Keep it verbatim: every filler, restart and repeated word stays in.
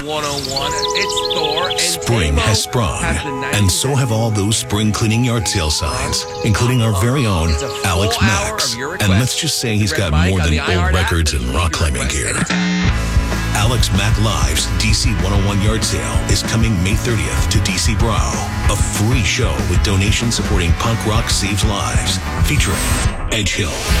one oh one. It's Thor. And Spring Amo has sprung, has the and so have all those spring cleaning yard sale signs, including our very own It's a full Alex hour Max. of your And request. let's just say he's got Red more Mike on than the old iHeart app. records and rock climbing Request gear. anytime. Alex Mack Live's D C one oh one Yard Sale is coming May thirtieth to D C Brow. A free show with donations supporting Punk Rock Saves Lives, featuring Edge Hill,